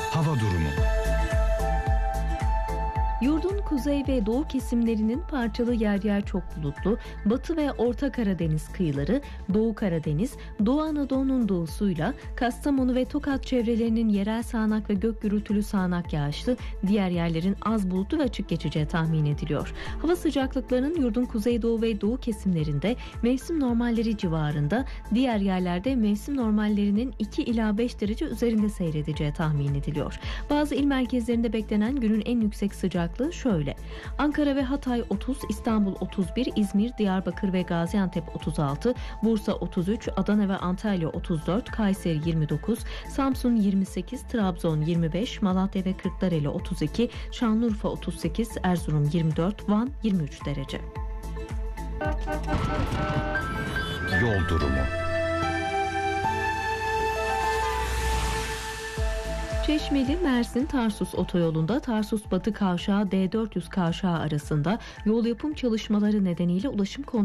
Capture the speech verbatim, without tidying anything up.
Hava durumu. Yurdun kuzey ve doğu kesimlerinin parçalı yer yer çok bulutlu, Batı ve Orta Karadeniz kıyıları, Doğu Karadeniz, Doğu Anadolu'nun doğusuyla Kastamonu ve Tokat çevrelerinin yerel sağanak ve gök gürültülü sağanak yağışlı, diğer yerlerin az bulutlu ve açık geçeceği tahmin ediliyor. Hava sıcaklıklarının yurdun kuzeydoğu ve doğu kesimlerinde mevsim normalleri civarında, diğer yerlerde mevsim normallerinin iki ila beş derece üzerinde seyredeceği tahmin ediliyor. Bazı il merkezlerinde beklenen günün en yüksek sıcaklığı şöyle: Ankara ve Hatay otuz, İstanbul otuz bir, İzmir, Diyarbakır ve Gaziantep otuz altı, Bursa otuz üç, Adana ve Antalya otuz dört, Kayseri yirmi dokuz, Samsun yirmi sekiz, Trabzon yirmi beş, Malatya ve Kırklareli otuz iki, Şanlıurfa otuz sekiz, Erzurum yirmi dört, Van yirmi üç derece. Yol durumu. Çeşmeli Mersin Tarsus otoyolunda Tarsus Batı Kavşağı D dört yüz kavşağı arasında yol yapım çalışmaları nedeniyle ulaşım kontrolü